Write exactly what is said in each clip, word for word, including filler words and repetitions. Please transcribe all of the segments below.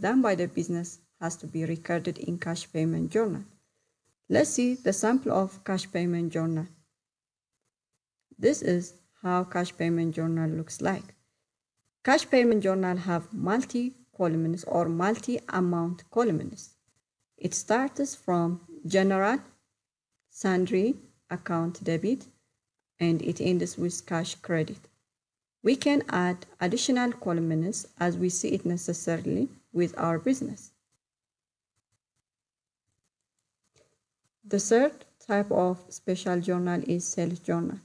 done by the business has to be recorded in cash payment journal. Let's see the sample of cash payment journal. This is how cash payment journal looks like. Cash payment journal have multi-columns or multi-amount columns. It starts from general, sundry, account debit, and it ends with cash credit. We can add additional columns as we see it necessarily with our business. The third type of special journal is sales journal.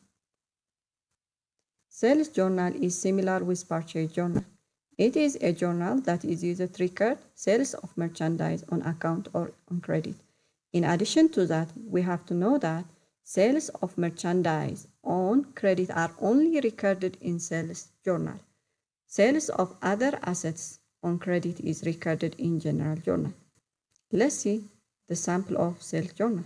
Sales journal is similar with purchase journal. It is a journal that is used to record sales of merchandise on account or on credit. In addition to that, we have to know that sales of merchandise on credit are only recorded in sales journal. Sales of other assets on credit is recorded in general journal. Let's see the sample of sales journal.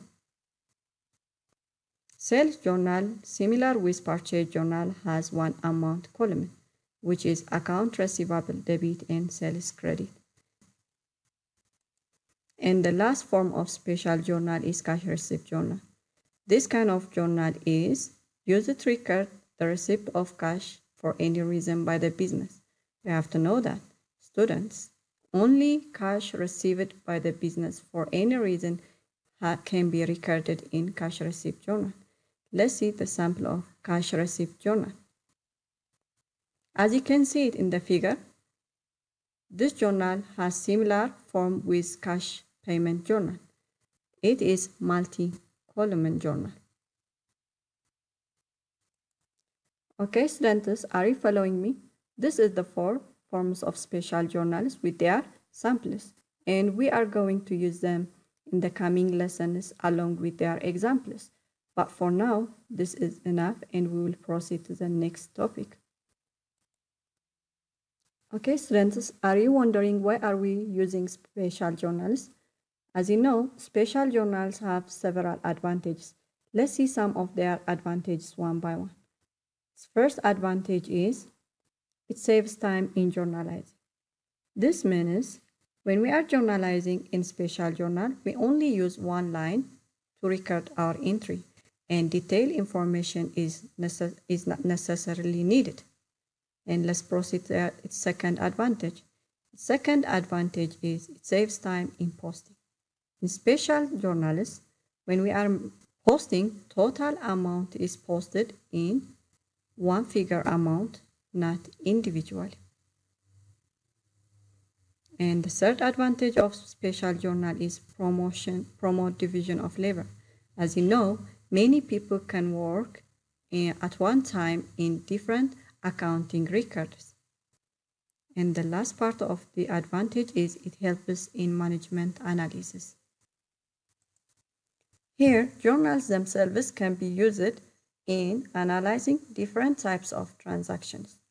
Sales journal, similar with purchase journal, has one amount column, which is account receivable debit and sales credit. And the last form of special journal is cash receipt journal. This kind of journal is used to record the receipt of cash for any reason by the business. We have to know that, students, only cash received by the business for any reason can be recorded in cash receipt journal. Let's see the sample of cash receipt journal. As you can see it in the figure, this journal has similar form with cash payment journal. It is multi-column journal. Okay, students, are you following me? This is the four forms of special journals with their samples, and we are going to use them in the coming lessons along with their examples. But for now, this is enough, and we will proceed to the next topic. Okay, students, are you wondering why are we using special journals? As you know, special journals have several advantages. Let's see some of their advantages one by one. First advantage is it saves time in journalizing. This means when we are journalizing in special journal, we only use one line to record our entry, and detailed information is, necess is not necessarily needed. And let's proceed to its second advantage. The second advantage is it saves time in posting. In special journals, when we are posting, total amount is posted in one figure amount, not individually. And the third advantage of special journal is promotion, promote division of labor. As you know, many people can work in, at one time in different accounting records. And the last part of the advantage is it helps us in management analysis. Here, journals themselves can be used in analyzing different types of transactions.